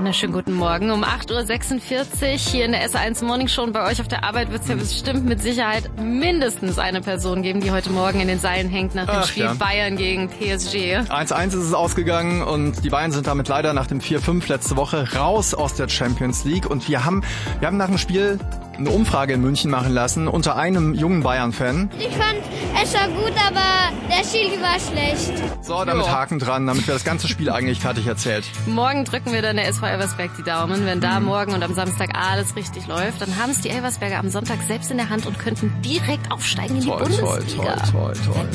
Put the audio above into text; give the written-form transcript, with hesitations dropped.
wunderschönen guten Morgen um 8.46 Uhr hier in der S1 Morning Show. Und bei euch auf der Arbeit wird es ja bestimmt mit Sicherheit mindestens eine Person geben, die heute Morgen in den Seilen hängt nach dem Spiel Bayern gegen PSG. 1-1 ist es ausgegangen und die Bayern sind damit leider nach dem 4-5 letzte Woche raus aus der Champions League. Und wir haben nach dem Spiel eine Umfrage in München machen lassen unter einem jungen Bayern-Fan. Ich fand es war gut, aber der Schiri war schlecht. So, damit Haken dran, damit wir das ganze Spiel eigentlich fertig erzählt. Morgen drücken wir dann der SV Elversberg die Daumen. Wenn da morgen und am Samstag alles richtig läuft, dann haben es die Elversberger am Sonntag selbst in der Hand und könnten direkt aufsteigen in die Bundesliga. Toll.